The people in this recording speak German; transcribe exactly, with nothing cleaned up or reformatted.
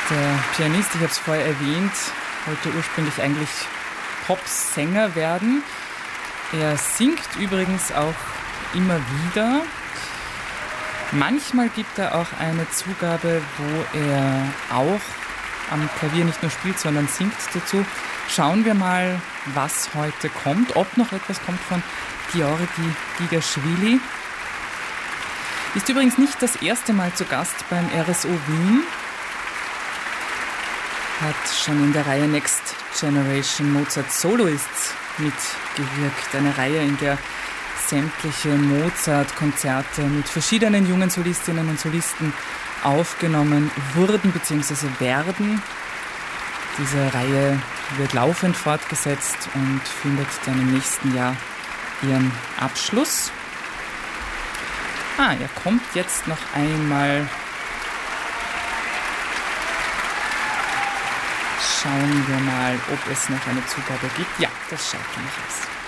Der Pianist, ich habe es vorher erwähnt, wollte ursprünglich eigentlich Popsänger werden. Er singt übrigens auch immer wieder. Manchmal gibt er auch eine Zugabe, wo er auch am Klavier nicht nur spielt, sondern singt dazu. Schauen wir mal, was heute kommt, ob noch etwas kommt von Georgi Gigaschwili. Ist übrigens nicht das erste Mal zu Gast beim R S O Wien. Hat schon in der Reihe Next Generation Mozart Soloists mitgewirkt. Eine Reihe, in der sämtliche Mozart-Konzerte mit verschiedenen jungen Solistinnen und Solisten aufgenommen wurden bzw. werden. Diese Reihe wird laufend fortgesetzt und findet dann im nächsten Jahr ihren Abschluss. Ah, er kommt jetzt noch einmal. Schauen wir mal, ob es noch eine Zugabe gibt. Ja, das schaut danach aus.